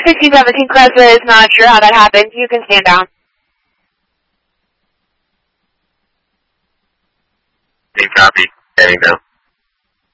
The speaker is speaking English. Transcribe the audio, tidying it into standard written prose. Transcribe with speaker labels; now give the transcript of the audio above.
Speaker 1: 6017 Cresta is not sure how that happened. You can stand down.
Speaker 2: Same copy. Standing down.